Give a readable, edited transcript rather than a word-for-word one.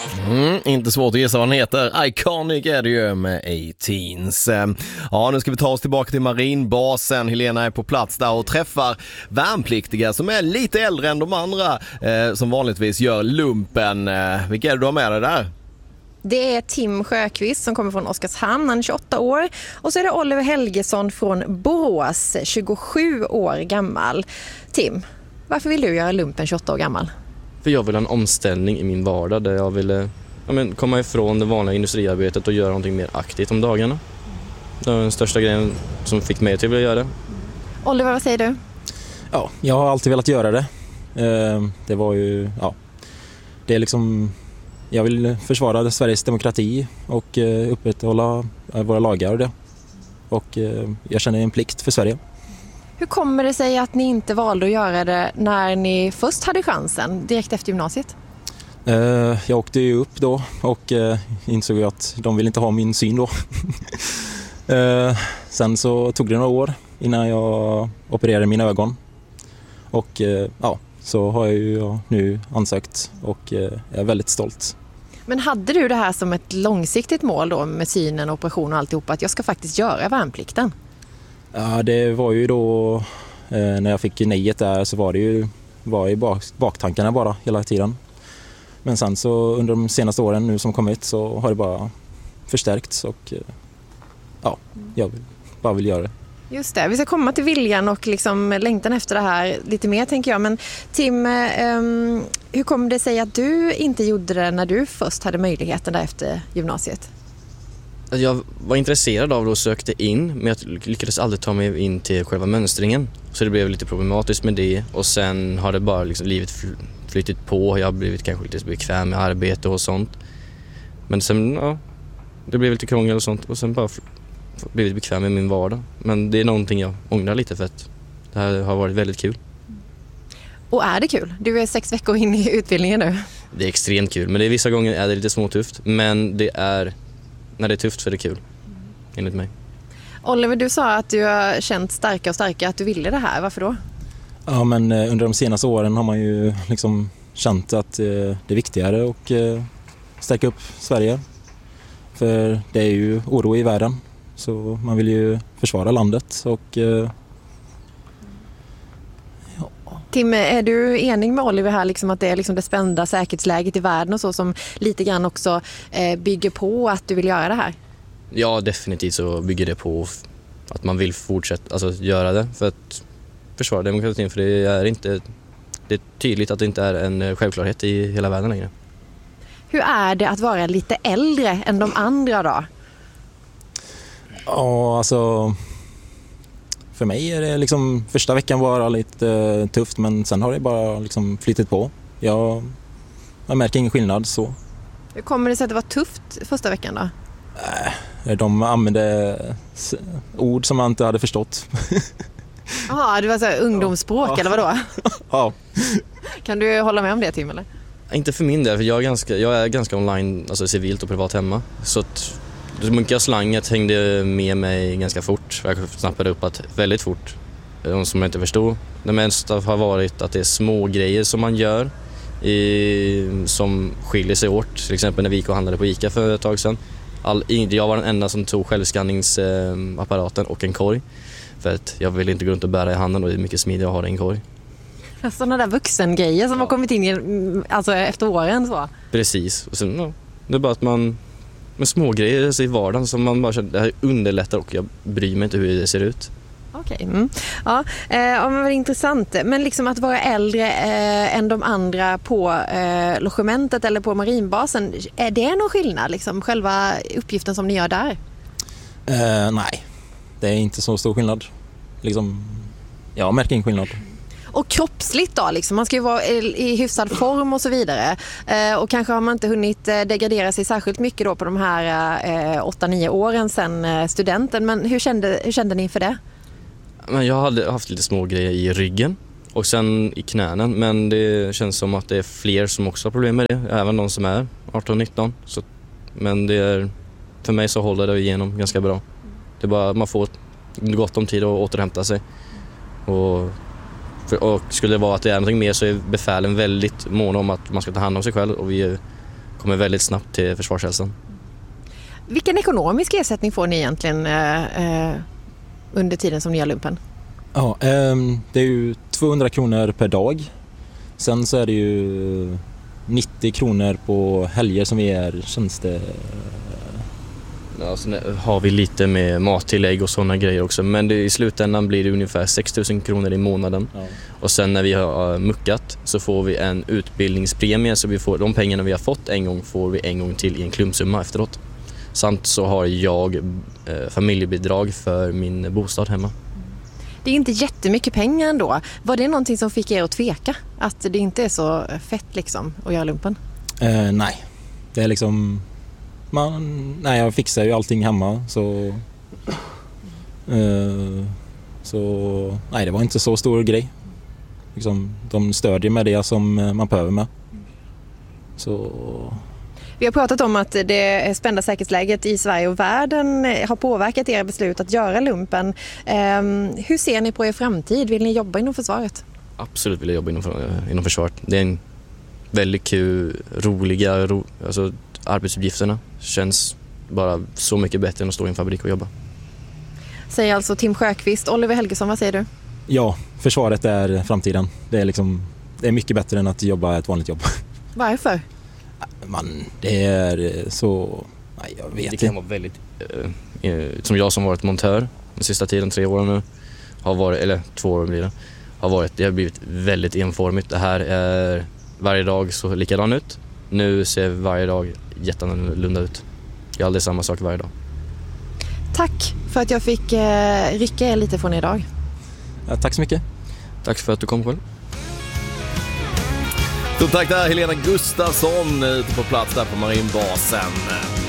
Inte svårt att gissa vad den heter. Iconic är det ju med 18s. Ja, nu ska vi ta oss tillbaka till marinbasen. Helena är på plats där och träffar värnpliktiga som är lite äldre än de andra som vanligtvis gör lumpen. Vilka är det du har med dig där? Det är Tim Sjöqvist som kommer från Oskarshamn, han är 28 år. Och så är det Oliver Helgesson från Borås, 27 år gammal. Tim, varför vill du göra lumpen 28 år gammal? För jag vill ha en omställning i min vardag där jag vill komma ifrån det vanliga industriarbetet och göra någonting mer aktivt om dagarna. Det var den största grejen som fick mig till att göra det. Oliver, vad säger du? Ja, jag har alltid velat göra det. Det var ju, det är liksom, jag vill försvara Sveriges demokrati och upprätthålla våra lagar och det. Och jag känner en plikt för Sverige. Hur kommer det sig att ni inte valde att göra det när ni först hade chansen, direkt efter gymnasiet? Jag åkte ju upp då och insåg att de ville inte ha min syn då. Sen så tog det några år innan jag opererade mina ögon. Och så har jag ju nu ansökt och är väldigt stolt. Men hade du det här som ett långsiktigt mål då med synen, operation och alltihop, att jag ska faktiskt göra värnplikten? Ja, det var ju då när jag fick nejet där så var i baktankarna bara hela tiden. Men sen så under de senaste åren nu som kommit så har det bara förstärkts och jag vill göra det. Just det, vi ska komma till viljan och liksom längtan efter det här lite mer tänker jag. Men Tim, hur kom det sig att du inte gjorde det när du först hade möjligheten där efter gymnasiet? Jag var intresserad av det och sökte in, men jag lyckades aldrig ta mig in till själva mönstringen. Så det blev lite problematiskt med det och sen har det bara liksom livet flyttit på. Jag har blivit kanske lite bekväm med arbete och sånt. Men sen, det blev lite krångel och sånt och sen bara blivit bekväm med min vardag. Men det är någonting jag ångrar lite för att det här har varit väldigt kul. Och är det kul? Du är 6 veckor in i utbildningen nu. Det är extremt kul, men vissa gånger är det lite småtufft. Men när det är tufft så är det kul, enligt mig. Oliver, du sa att du har känt starkare och starkare att du ville det här. Varför då? Ja, men under de senaste åren har man ju liksom känt att det är viktigare att stärka upp Sverige. För det är ju oro i världen. Så man vill ju försvara landet och Tim, är du enig med Oliver här liksom att det är liksom det spända säkerhetsläget i världen och så som lite grann också bygger på att du vill göra det här? Ja, definitivt så bygger det på att man vill fortsätta göra det för att försvara demokratin, för det är tydligt att det inte är en självklarhet i hela världen längre. Hur är det att vara lite äldre än de andra då? Ja, alltså för mig är det liksom första veckan var lite tufft, men sen har det bara liksom flyttat på. Jag märker ingen skillnad så. Hur kommer det sig att det var tufft första veckan då? De använde ord som man inte hade förstått. Jaha, det var så här ungdomsspråk eller vadå? Ja. Kan du hålla med om det, Tim, eller? Inte för min del, för jag är ganska online, alltså civilt och privat hemma. Så att det mycket slanget hängde med mig ganska fort. Jag snappade upp att väldigt fort. De som jag inte förstod. Det mesta har varit att det är små grejer som man gör som skiljer sig åt. Till exempel när vi gick och handlade på ICA för ett tag sedan. Jag var den enda som tog självskanningsapparaten och en korg. För att jag ville inte gå runt och bära i handen och det är mycket smidigare att ha det i en korg. Sådana där vuxengrejer som har kommit in efter åren så. Precis. Och sen, det är bara att man med små grejer i vardagen som man bara känner, det här underlättar och jag bryr mig inte hur det ser ut. Okej. Ja, men vad intressant. Men liksom att vara äldre än de andra på logementet eller på marinbasen, är det någon skillnad liksom, själva uppgiften som ni gör där? Nej, det är inte så stor skillnad. Liksom, jag märker ingen skillnad. Och kroppsligt då, liksom. Man ska ju vara i hyfsad form och så vidare. Och kanske har man inte hunnit degradera sig särskilt mycket då på de här 8-9 åren sedan studenten. Men hur kände ni för det? Men jag hade haft lite små grejer i ryggen och sen i knänen. Men det känns som att det är fler som också har problem med det. Även de som är 18-19. Men för mig så håller det igenom ganska bra. Det är bara man får gott om tid att återhämta sig. Och skulle det vara att det är någonting mer så är befälen väldigt måna om att man ska ta hand om sig själv. Och vi kommer väldigt snabbt till försvarshälsan. Vilken ekonomisk ersättning får ni egentligen under tiden som ni gör lumpen? Ja, det är ju 200 kronor per dag. Sen så är det ju 90 kronor på helger som vi är tjänste. Ja, sen har vi lite med mattillägg och sådana grejer också. Men i slutändan blir det ungefär 6 000 kronor i månaden. Ja. Och sen när vi har muckat så får vi en utbildningspremie. Så vi får, de pengarna vi har fått en gång får vi en gång till i en klumpsumma efteråt. Samt så har jag familjebidrag för min bostad hemma. Det är inte jättemycket pengar ändå. Var det någonting som fick er att tveka? Att det inte är så fett liksom att göra lumpen? Nej, det är liksom... jag fixar ju allting hemma så nej, det var inte så stor grej. Liksom, de stödjer med det som man behöver med. Så... Vi har pratat om att det spända säkerhetsläget i Sverige och världen har påverkat era beslut att göra lumpen. Hur ser ni på er framtid? Vill ni jobba inom försvaret? Absolut vill jag jobba inom försvaret. Det är en väldigt kul, alltså arbetsuppgifterna känns bara så mycket bättre än att stå i en fabrik och jobba. Säger alltså Tim Sjöqvist. Oliver Helgesson, vad säger du? Ja, försvaret är framtiden. Det är mycket bättre än att jobba ett vanligt jobb. Varför? Det är så... Nej, jag vet inte. Det kan vara väldigt... som jag som varit montör den sista tiden, 3 år nu, har varit, eller 2 år blir det, det har blivit väldigt enformigt. Det här är varje dag så likadan ut. Nu ser varje dag jätteannorlunda ut. Det är aldrig samma sak varje dag. Tack för att jag fick rycka er lite från idag. Ja, tack så mycket. Tack för att du kom själv. Stort tack där Helena Gustafsson ute på plats där på marinbasen.